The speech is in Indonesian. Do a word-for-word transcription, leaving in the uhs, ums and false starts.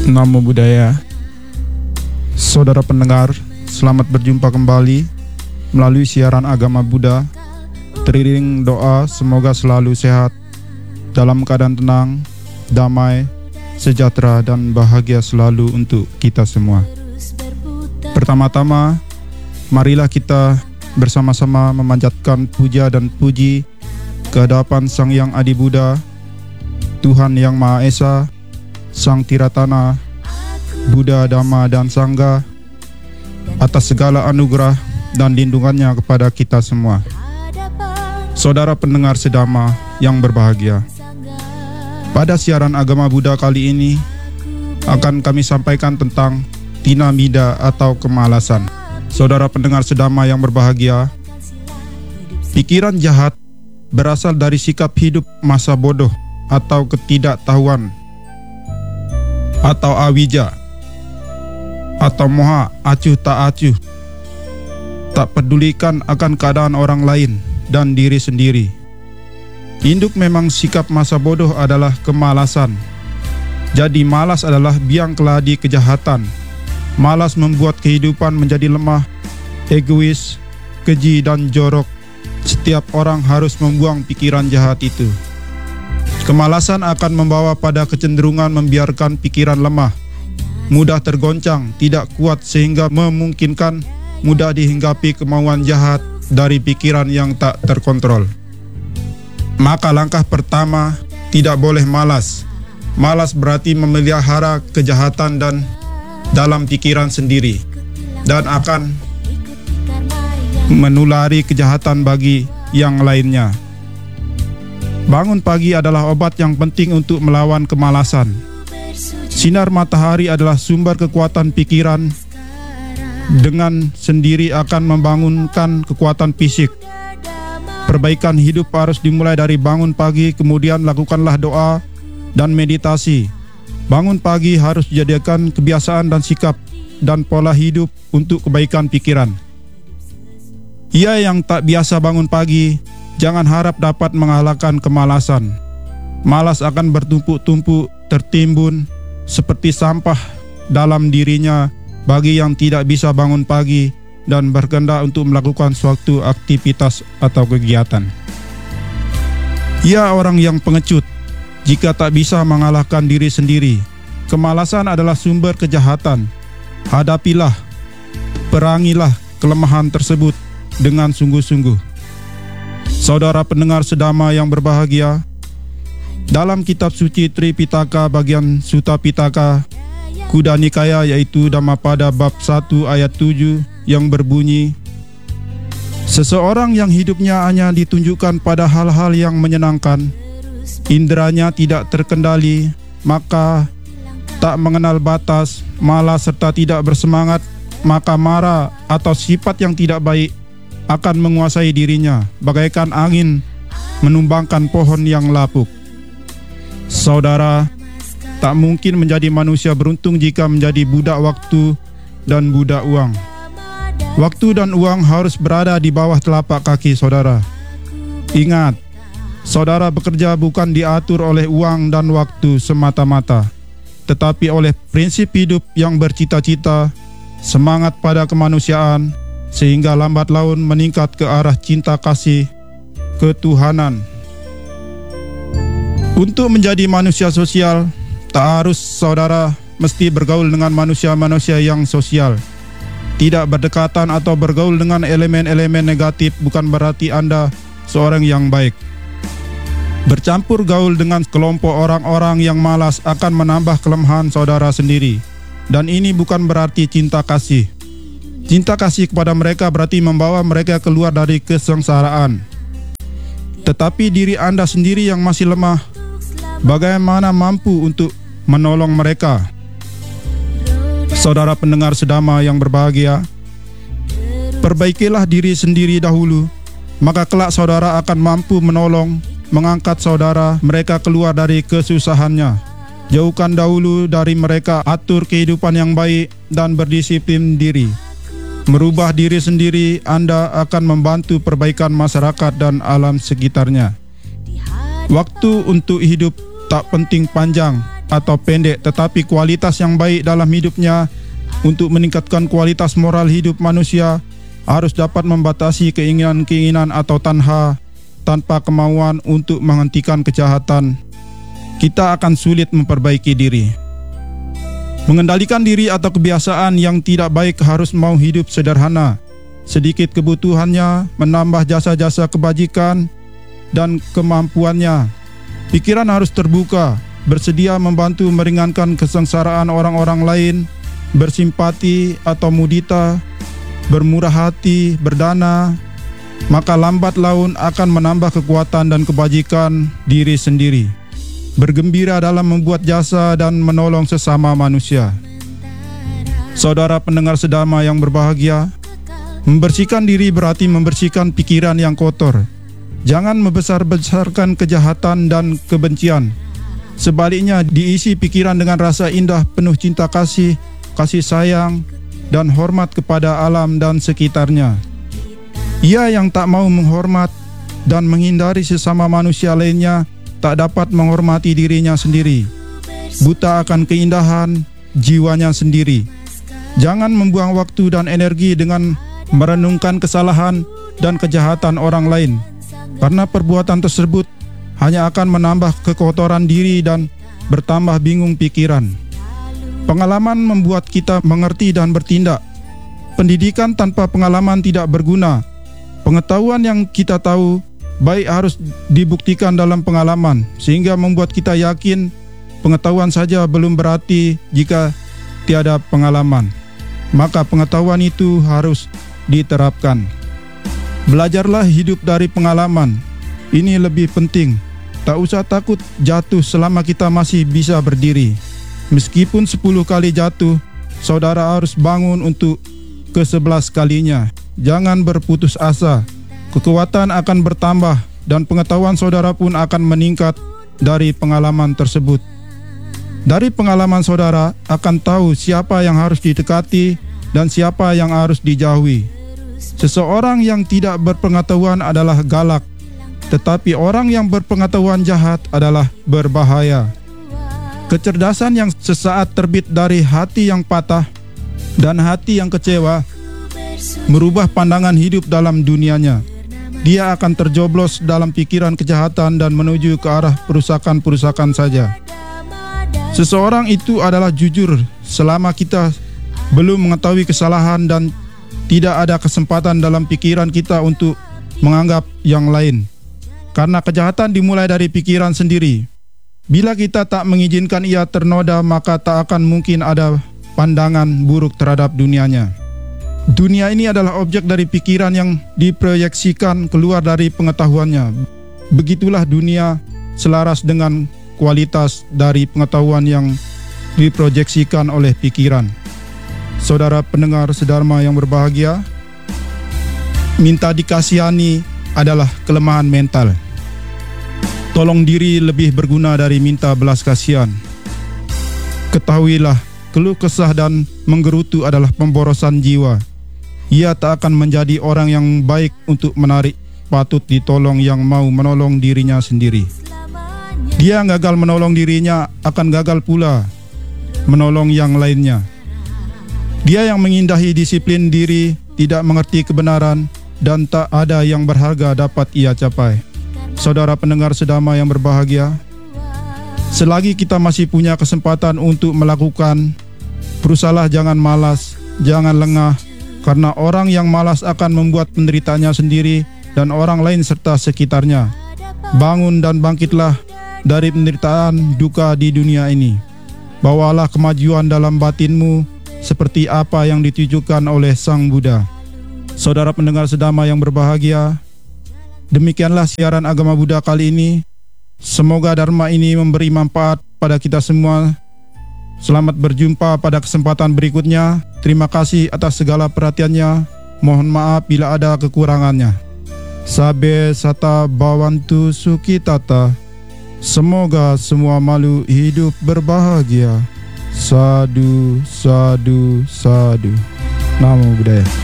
Namo Buddhaya. Saudara pendengar, selamat berjumpa kembali melalui siaran agama Buddha. Teriring doa semoga selalu sehat, dalam keadaan tenang, damai, sejahtera dan bahagia selalu untuk kita semua. Pertama-tama, marilah kita bersama-sama memanjatkan puja dan puji ke hadapan Sang Yang Adi Buddha, Tuhan Yang Maha Esa, Sang Tiratana, Buddha, Dhamma, dan Sangha, atas segala anugerah dan lindungannya kepada kita semua. Saudara pendengar sedama yang berbahagia, pada siaran agama Buddha kali ini akan kami sampaikan tentang tinamida atau kemalasan. Saudara pendengar sedama yang berbahagia, pikiran jahat berasal dari sikap hidup masa bodoh atau ketidaktahuan, atau awija, atau moha, acuh tak acuh, tak pedulikan akan keadaan orang lain dan diri sendiri. Induk memang sikap masa bodoh adalah kemalasan. Jadi malas adalah biang keladi kejahatan. Malas membuat kehidupan menjadi lemah, egois, keji dan jorok. Setiap orang harus membuang pikiran jahat itu. Kemalasan akan membawa pada kecenderungan membiarkan pikiran lemah, mudah tergoncang, tidak kuat sehingga memungkinkan mudah dihinggapi kemauan jahat dari pikiran yang tak terkontrol. Maka langkah pertama, tidak boleh malas. Malas berarti memelihara kejahatan dan dalam pikiran sendiri dan akan menulari kejahatan bagi yang lainnya. Bangun pagi adalah obat yang penting untuk melawan kemalasan. Sinar matahari adalah sumber kekuatan pikiran. Dengan sendiri akan membangunkan kekuatan fisik. Perbaikan hidup harus dimulai dari bangun pagi, kemudian lakukanlah doa dan meditasi. Bangun pagi harus dijadikan kebiasaan dan sikap dan pola hidup untuk kebaikan pikiran. Ia yang tak biasa bangun pagi, jangan harap dapat mengalahkan kemalasan. Malas akan bertumpuk-tumpuk, tertimbun seperti sampah dalam dirinya bagi yang tidak bisa bangun pagi dan berkehendak untuk melakukan suatu aktivitas atau kegiatan. Ia orang yang pengecut jika tak bisa mengalahkan diri sendiri. Kemalasan adalah sumber kejahatan. Hadapilah, perangilah kelemahan tersebut dengan sungguh-sungguh. Saudara pendengar sedama yang berbahagia, dalam kitab suci Tripitaka bagian Sutta Pitaka Kuda Nikaya yaitu Dhammapada bab satu ayat tujuh yang berbunyi, seseorang yang hidupnya hanya ditunjukkan pada hal-hal yang menyenangkan, inderanya tidak terkendali, maka tak mengenal batas, malas serta tidak bersemangat, maka marah atau sifat yang tidak baik akan menguasai dirinya, bagaikan angin menumbangkan pohon yang lapuk. Saudara, tak mungkin menjadi manusia beruntung jika menjadi budak waktu dan budak uang. Waktu dan uang harus berada di bawah telapak kaki saudara. Ingat, saudara bekerja bukan diatur oleh uang dan waktu semata-mata, tetapi oleh prinsip hidup yang bercita-cita, semangat pada kemanusiaan, sehingga lambat laun meningkat ke arah cinta kasih ketuhanan. Untuk menjadi manusia sosial, tak harus saudara mesti bergaul dengan manusia-manusia yang sosial. Tidak berdekatan atau bergaul dengan elemen-elemen negatif bukan berarti Anda seorang yang baik. Bercampur gaul dengan kelompok orang-orang yang malas akan menambah kelemahan saudara sendiri. Dan ini bukan berarti cinta kasih. Cinta kasih kepada mereka berarti membawa mereka keluar dari kesengsaraan. Tetapi diri Anda sendiri yang masih lemah, bagaimana mampu untuk menolong mereka? Saudara pendengar sedama yang berbahagia, perbaikilah diri sendiri dahulu, maka kelak saudara akan mampu menolong, mengangkat saudara mereka keluar dari kesusahannya. Jauhkan dahulu dari mereka, atur kehidupan yang baik dan berdisiplin diri. Merubah diri sendiri, Anda akan membantu perbaikan masyarakat dan alam sekitarnya. Waktu untuk hidup tak penting panjang, atau pendek, tetapi kualitas yang baik dalam hidupnya untuk meningkatkan kualitas moral hidup manusia harus dapat membatasi keinginan-keinginan atau tanha tanpa kemauan untuk menghentikan kejahatan. Kita akan sulit memperbaiki diri. Mengendalikan diri atau kebiasaan yang tidak baik harus mau hidup sederhana, sedikit kebutuhannya, menambah jasa-jasa kebajikan dan kemampuannya. Pikiran harus terbuka, bersedia membantu meringankan kesengsaraan orang-orang lain, bersimpati atau mudita, bermurah hati, berdana, maka lambat laun akan menambah kekuatan dan kebajikan diri sendiri. Bergembira dalam membuat jasa dan menolong sesama manusia. Saudara pendengar sedama yang berbahagia, membersihkan diri berarti membersihkan pikiran yang kotor. Jangan membesar-besarkan kejahatan dan kebencian. Sebaliknya, diisi pikiran dengan rasa indah penuh cinta kasih, kasih sayang, dan hormat kepada alam dan sekitarnya. Ia yang tak mau menghormat dan menghindari sesama manusia lainnya tak dapat menghormati dirinya sendiri. Buta akan keindahan jiwanya sendiri. Jangan membuang waktu dan energi dengan merenungkan kesalahan dan kejahatan orang lain, karena perbuatan tersebut hanya akan menambah kekotoran diri dan bertambah bingung pikiran. Pengalaman membuat kita mengerti dan bertindak. Pendidikan tanpa pengalaman tidak berguna. Pengetahuan yang kita tahu baik harus dibuktikan dalam pengalaman, sehingga membuat kita yakin pengetahuan saja belum berarti jika tiada pengalaman. Maka pengetahuan itu harus diterapkan. Belajarlah hidup dari pengalaman. Ini lebih penting. Tak usah takut jatuh selama kita masih bisa berdiri. Meskipun sepuluh kali jatuh, saudara harus bangun untuk ke sebelas kalinya. Jangan berputus asa. Kekuatan akan bertambah dan pengetahuan saudara pun akan meningkat dari pengalaman tersebut. Dari pengalaman saudara akan tahu siapa yang harus didekati dan siapa yang harus dijauhi. Seseorang yang tidak berpengetahuan adalah galak, tetapi orang yang berpengetahuan jahat adalah berbahaya. Kecerdasan yang sesaat terbit dari hati yang patah dan hati yang kecewa merubah pandangan hidup dalam dunianya. Dia akan terjoblos dalam pikiran kejahatan dan menuju ke arah perusakan-perusakan saja. Seseorang itu adalah jujur selama kita belum mengetahui kesalahan dan tidak ada kesempatan dalam pikiran kita untuk menganggap yang lain. Karena kejahatan dimulai dari pikiran sendiri. Bila kita tak mengizinkan ia ternoda, maka tak akan mungkin ada pandangan buruk terhadap dunianya. Dunia ini adalah objek dari pikiran yang diproyeksikan keluar dari pengetahuannya. Begitulah dunia selaras dengan kualitas dari pengetahuan yang diproyeksikan oleh pikiran. Saudara pendengar sedharma yang berbahagia, minta dikasihani adalah kelemahan mental. Tolong diri lebih berguna dari minta belas kasihan. Ketahuilah, keluh kesah dan menggerutu adalah pemborosan jiwa. Ia tak akan menjadi orang yang baik untuk menarik patut ditolong yang mau menolong dirinya sendiri. Dia gagal menolong dirinya akan gagal pula menolong yang lainnya. Dia yang mengindahi disiplin diri, tidak mengerti kebenaran, dan tak ada yang berharga dapat ia capai. Saudara pendengar sedama yang berbahagia, selagi kita masih punya kesempatan untuk melakukan, berusahalah jangan malas, jangan lengah, karena orang yang malas akan membuat penderitaannya sendiri dan orang lain serta sekitarnya. Bangun dan bangkitlah dari penderitaan duka di dunia ini. Bawalah kemajuan dalam batinmu seperti apa yang ditujukan oleh Sang Buddha. Saudara pendengar sedama yang berbahagia, demikianlah siaran agama Buddha kali ini. Semoga dharma ini memberi manfaat pada kita semua. Selamat berjumpa pada kesempatan berikutnya. Terima kasih atas segala perhatiannya. Mohon maaf bila ada kekurangannya. Sabe sata bawantu sukitata. Semoga semua makhluk hidup berbahagia. Sadu, sadu, sadu. Namo Buddhaya.